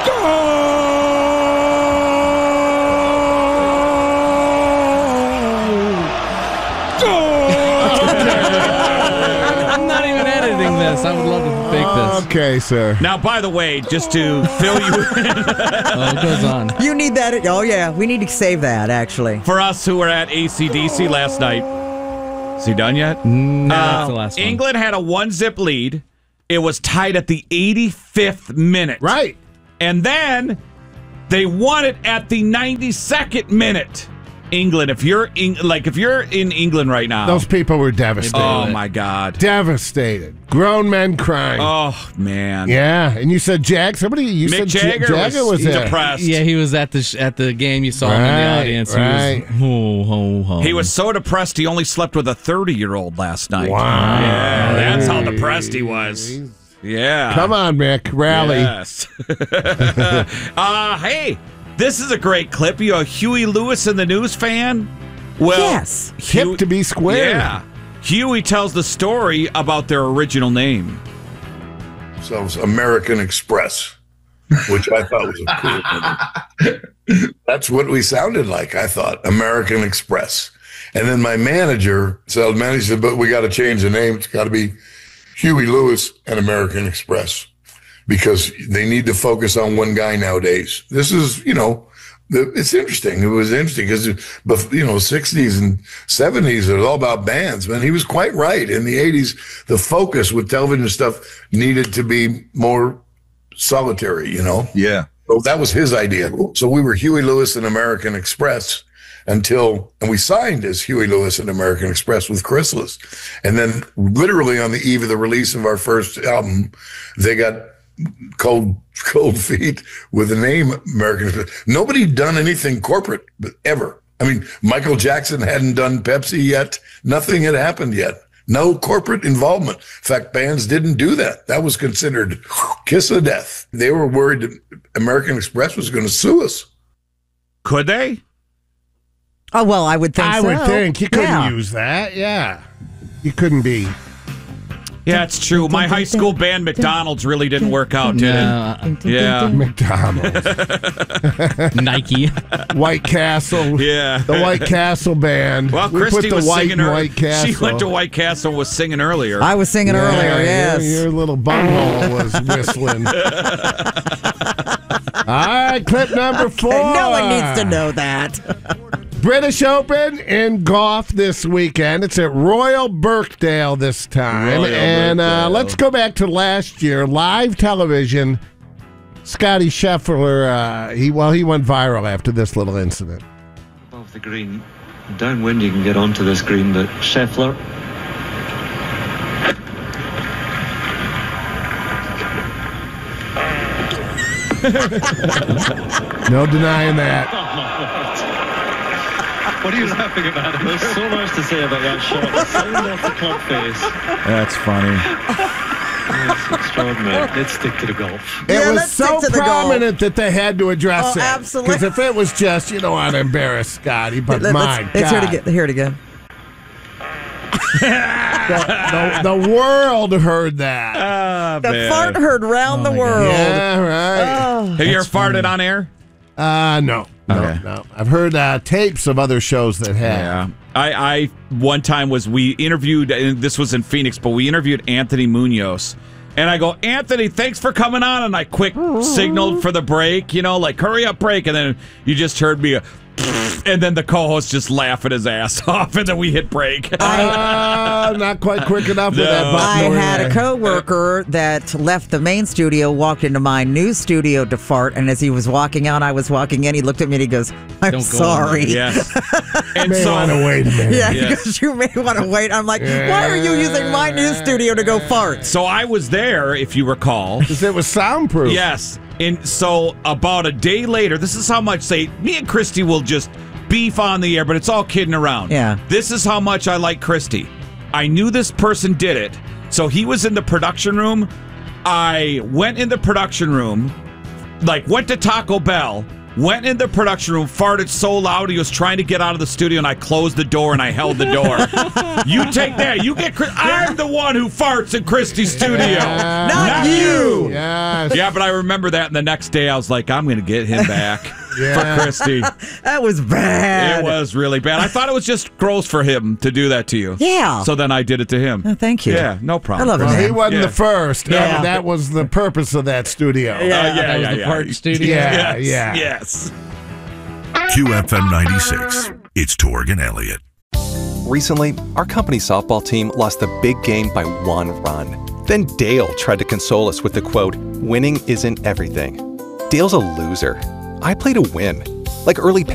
I'm not even editing this. I would love to fake this. Okay, sir. Now, by the way, just to fill you in. It goes on. You need that. Oh, yeah. We need to save that, actually. For us who were at AC/DC last night. Is he done yet? No, that's the last one. England had a 1-zip lead. It was tied at the 85th minute. Right. And then they won it at the 92nd minute. England, if you're in England right now. Those people were devastated. Oh, my God. Devastated. Grown men crying. Oh, man. Yeah, and you said Jag. You Mick said Jagger was there. depressed. Yeah, he was at the game. You saw him in the audience. Right. He was, He was so depressed he only slept with a 30-year-old last night. Wow. Yeah, that's how depressed he was. Yeah. Come on, Mick. Rally. Yes. Hey, this is a great clip. You a Huey Lewis and the News fan? Well, Yes. Hip to be square. Yeah. Huey tells the story about their original name. So it was American Express, which I thought was a cool name. That's what we sounded like, I thought, American Express. And then my manager, sales manager, said, but we got to change the name. It's got to be Huey Lewis and American Express because they need to focus on one guy nowadays. This is, it's interesting. It was interesting because, 60s and 70s, it was all about bands, man. He was quite right. In the 80s, the focus with television stuff needed to be more solitary, Yeah. So that was his idea. So we were Huey Lewis and American Express and we signed as Huey Lewis and American Express with Chrysalis. And then literally on the eve of the release of our first album, they got cold feet with the name American Express. Nobody done anything corporate ever. I mean, Michael Jackson hadn't done Pepsi yet. Nothing had happened yet. No corporate involvement. In fact, bands didn't do that. That was considered kiss of death. They were worried that American Express was going to sue us. Could they? Oh, well, I would think so. I would think. You couldn't Yeah. use that. Yeah. You couldn't be. Yeah, it's true. My high school band, McDonald's, really didn't work out, did it? Yeah. McDonald's. Nike. White Castle. Yeah. The White Castle band. Well, We Christy put the was white singing in her. White Castle. She went to White Castle and was singing earlier. I was singing earlier, yes. Your little bunghole was whistling. All right, clip number 4. No one needs to know that. British Open in golf this weekend. It's at Royal Birkdale this time. Let's go back to last year. Live television. Scotty Scheffler, he went viral after this little incident. Above the green. Downwind you can get onto this green, but Scheffler. No denying that. What are you laughing about? There's so much to say about that shot. The sound off the club face. That's funny. It's extraordinary. Let's stick to the golf. It was let's so stick to the prominent that they had to address it. Absolutely. Because if it was just, you don't want to embarrass Scotty, but my God. Let's hear it again. The world heard that. The fart heard round the world. Yeah, right. Oh. Have you ever farted on air? No. Okay. No. I've heard tapes of other shows that have. Yeah. I one time we interviewed, and this was in Phoenix, but we interviewed Anthony Munoz. And I go, Anthony, thanks for coming on. And I quick signaled for the break, like hurry up break. And then you just heard me, and then the co-host just laughing his ass off. And then we hit break. Not quite quick enough with that button. I over had there. a coworker that left the main studio, walked into my news studio to fart, and as he was walking out, I was walking in. He looked at me and he goes, "I'm Don't go sorry." Yes. And May want to wait a minute. Yeah, Yes. because you may want to wait. I'm like, why are you using my news studio to go fart? So I was there, if you recall. Because it was soundproof. Yes. And so about a day later, this is how much me and Christy will just beef on the air, but it's all kidding around. Yeah. This is how much I like Christy. I knew this person did it. So he was in the production room. I went in the production room, went to Taco Bell, went in the production room, farted so loud he was trying to get out of the studio, and I closed the door and I held the door. You take that. You get. I'm the one who farts in Christy's studio, not you. Yes. Yeah, but I remember that, and the next day I was like, I'm going to get him back for Christy. That was bad. It was really bad. I thought it was just gross for him to do that to you. Yeah. So then I did it to him. Oh, thank you. Yeah, no problem. I love it, Well, man. he wasn't the first. Yeah. That was the purpose of that studio. That was the fart studio. Yeah, Yes, yeah. yes. QFM 96. It's Torg and Elliott. Recently, our company softball team lost the big game by 1 run. Then Dale tried to console us with the quote, "Winning isn't everything." Dale's a loser. I play to win. Like early